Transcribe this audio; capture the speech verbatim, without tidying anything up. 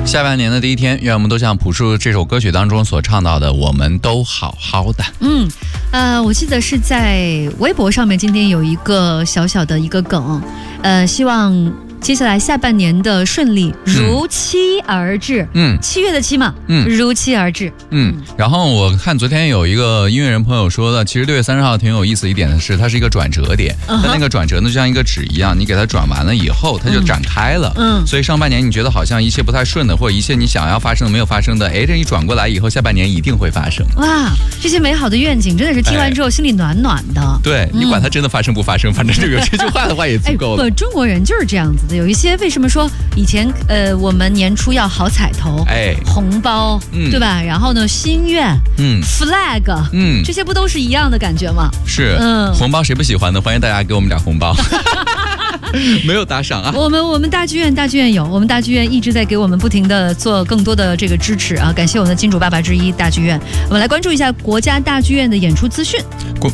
下半年的第一天，愿我们都像朴树这首歌曲当中所唱到的，我们都好好的。 嗯，呃，我记得是在微博上面，今天有一个小小的一个梗，呃，希望接下来下半年的顺利如期而至。嗯，七月的期嘛，嗯，如期而至。 嗯，然后我看昨天有一个音乐人朋友说的，其实六月三十号挺有意思一点的是，它是一个转折点。它、uh-huh. 那个转折呢，就像一个纸一样，你给它转完了以后，它就展开了。嗯，所以上半年你觉得好像一切不太顺的，或者一切你想要发生的没有发生的，哎，这一转过来以后，下半年一定会发生。 哇，这些美好的愿景真的是听完之后心里暖暖的。 哎、对、嗯、你管它真的发生不发生，反正就有这句话的话也足够了。 哎，不，中国人就是这样子的。有一些为什么说以前呃我们年初要好彩头，哎，红包，嗯，对吧？然后呢，心愿，嗯 ，flag， 嗯，这些不都是一样的感觉吗？ 是，嗯，红包谁不喜欢呢？欢迎大家给我们点红包。没有打赏啊！ 我们我们大剧院大剧院有，我们大剧院一直在给我们不停的做更多的这个支持啊！感谢我们的金主爸爸之一大剧院。我们来关注一下国家大剧院的演出资讯。